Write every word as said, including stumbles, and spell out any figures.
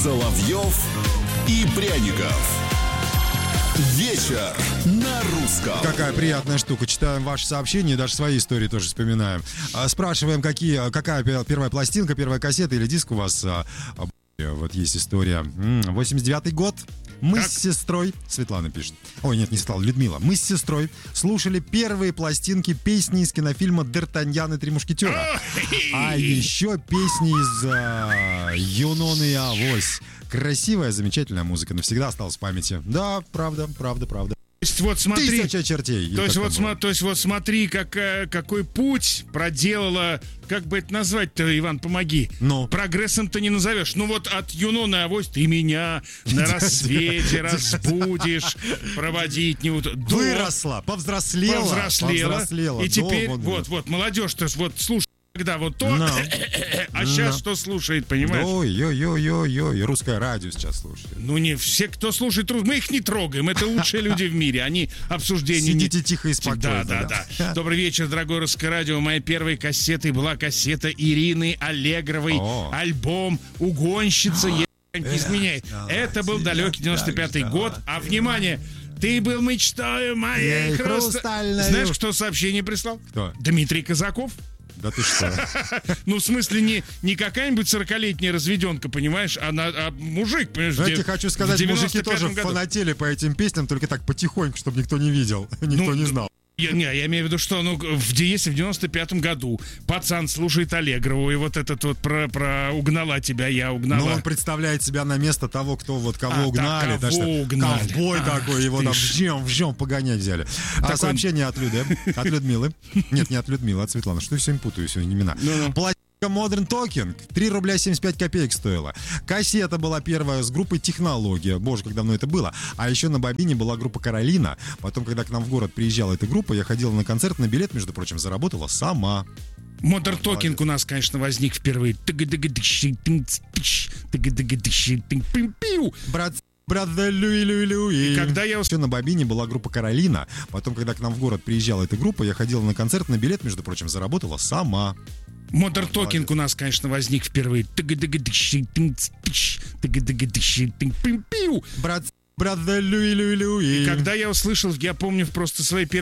Соловьев и Пряников. Вечер на русском. Какая приятная штука. Читаем ваши сообщения, даже свои истории тоже вспоминаем. Спрашиваем, какие, какая первая пластинка, первая кассета или диск у вас. Вот есть история. восемьдесят девятый год. Мы как? с сестрой, Светлана пишет. Ой, нет, не Светлана, Людмила. Мы с сестрой слушали первые пластинки, песни из кинофильма «Д'Артаньян и три мушкетера». А еще песни из а, «Юнона и Авось». Красивая, замечательная музыка. Навсегда осталась в памяти. Да, правда, правда, правда. То есть вот смотри, Тысяча чертей. То есть вот, см, то есть вот смотри, как, какой путь проделала, как бы это назвать-то, Иван, помоги. Ну. Прогрессом-то не назовешь. Ну вот от Юнона и Авось ты меня на рассвете разбудишь, проводить не... Выросла, повзрослела. Повзрослела. И теперь, вот, вот, молодежь-то вот слушай. Когда вот то, no. а сейчас no. что слушает, понимаешь? Ой-ой-ой-ой-ой, русское радио сейчас слушает. Ну не все, кто слушает, мы их не трогаем, это лучшие люди в мире, они обсуждения... Сидите не... тихо и спокойно. Да, да, да, да. Добрый вечер, дорогое русское радио. Моей первой кассетой была кассета Ирины Аллегровой, oh. альбом «Угонщица», oh. не изменяй. Это был далекий девяносто пятый год, а внимание... Ты был мечтой моей хрустальной. Знаешь, кто сообщение прислал? Кто? Дмитрий Казаков. Да ты что? Ну, в смысле, не, не какая-нибудь сорокалетняя разведенка, понимаешь, а, на, а мужик, понимаешь. Я тебе хочу сказать, мужики тоже году. фанатели по этим песням, только так потихоньку, чтобы никто не видел, никто ну, не знал. Я, не, я имею в виду, что ну, в, если в девяносто пятом году пацан слушает Аллегрову, и вот этот вот про, про «угнала тебя, я угнала». Но он представляет себя на место того, кто вот кого а, угнали. Так, кого да, угнали. Ковбой а, такой, его там вжем, вжем погонять взяли. А сообщение от Люды, от Людмилы. Нет, не от Людмилы, от Светланы. Что я сегодня путаю, сегодня имена. Modern Talking три рубля семьдесят пять копеек стоила. Кассета была первая с группой «Технология». Боже, как давно это было. А еще на бобине была группа «Каролина». Потом, когда к нам в город приезжала эта группа, я ходила на концерт, на билет, между прочим, заработала сама. Modern Talking у нас, конечно, возник впервые. Брат, брат, люи-люи-люи. И когда я... Еще на бобине была группа «Каролина». Потом, когда к нам в город приезжала эта группа, я ходила на концерт, на билет, между прочим, заработала сама. Modern Talking у нас, конечно, возник впервые. Брат, брат, люи-люи-люи. И когда я услышал, я помню просто свои первые